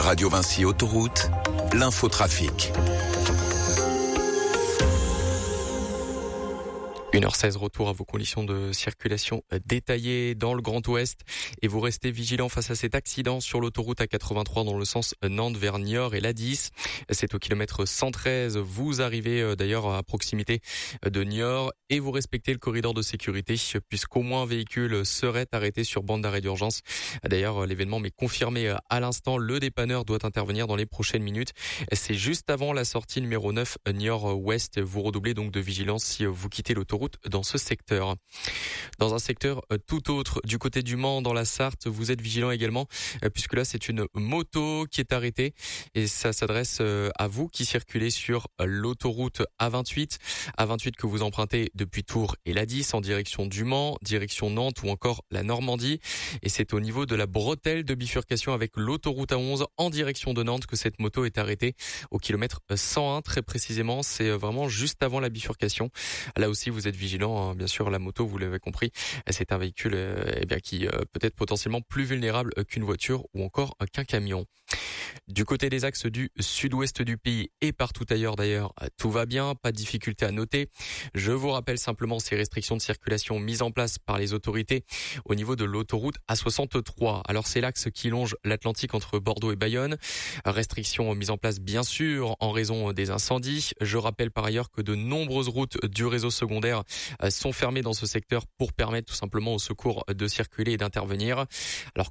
Radio Vinci Autoroute, l'infotrafic. 1h16, retour à vos conditions de circulation détaillées dans le Grand Ouest et vous restez vigilants face à cet accident sur l'autoroute A83 dans le sens Nantes vers Niort et l'A10. C'est au kilomètre 113. Vous arrivez d'ailleurs à proximité de Niort et vous respectez le corridor de sécurité puisqu'au moins un véhicule serait arrêté sur bande d'arrêt d'urgence. D'ailleurs, l'événement m'est confirmé à l'instant. Le dépanneur doit intervenir dans les prochaines minutes. C'est juste avant la sortie numéro 9 Niort-Ouest. Vous redoublez donc de vigilance si vous quittez l'autoroute dans ce secteur. Dans un secteur tout autre, du côté du Mans, dans la Sarthe, vous êtes vigilant également, puisque là c'est une moto qui est arrêtée et ça s'adresse à vous qui circulez sur l'autoroute A28 que vous empruntez depuis Tours et l'A10 en direction du Mans, direction Nantes ou encore la Normandie. Et c'est au niveau de la bretelle de bifurcation avec l'autoroute A11 en direction de Nantes que cette moto est arrêtée au kilomètre 101 très précisément. C'est vraiment juste avant la bifurcation. Là aussi vous êtes vigilant, hein. Bien sûr la moto, vous l'avez compris, c'est un véhicule qui peut être potentiellement plus vulnérable qu'une voiture ou encore qu'un camion. Du côté des axes du sud-ouest du pays et partout ailleurs d'ailleurs, tout va bien, pas de difficulté à noter. Je vous rappelle simplement ces restrictions de circulation mises en place par les autorités au niveau de l'autoroute A63. Alors c'est l'axe qui longe l'Atlantique entre Bordeaux et Bayonne. Restrictions mises en place bien sûr en raison des incendies. Je rappelle par ailleurs que de nombreuses routes du réseau secondaire sont fermées dans ce secteur pour permettre tout simplement aux secours de circuler et d'intervenir. Alors